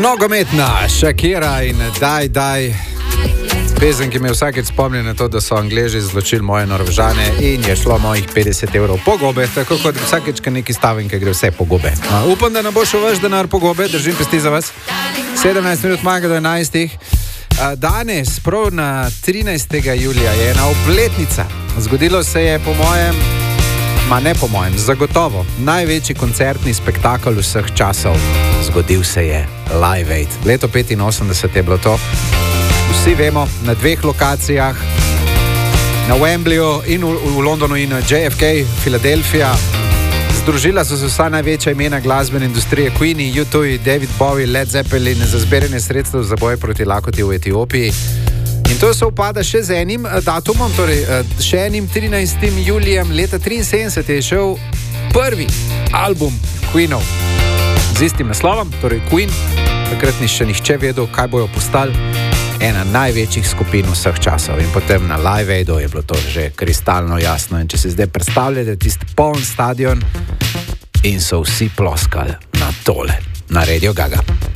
Nogometna Shakira in Daj. Pesem, ki me vsakeč spomni na to, da so Angleži zločili moje Norvežane in je šlo mojih 50 evrov po gobe, tako kot vsakeč, ko neki stavim, ki gre vse po gobe. Upam, da ne bo šel vaš denar po gobe, držim pesti za vas. 17 minut manjka do 11. Danes, prav na 13. julija, je ena obletnica. Zgodilo se je po mojem, zagotovo največji koncertni spektakel vseh časov. Zgodil se je Live Aid. Leto 85 je bilo to. Vsi vemo, na dveh lokacijah, na Wembleyju in v Londonu in JFK, Filadelfija. Združila so se vsa največja imena glasbene industrije, Queen, U2, David Bowie, Led Zeppelin za zbiranje sredstev za boj proti lakoti v Etiopiji. In to se upada še z enim datumom, torej še enim 13. julijem leta 73 je šel prvi album Queenov z istim naslovom, torej Queen. Takrat ni še nihče vedel, kaj bojo postali. Ena največjih skupin vseh časov in potem na Live Aidu je bilo to že kristalno jasno. In če si zdaj predstavljate tisti poln stadion in so vsi ploskali na tole, na Radio Gaga.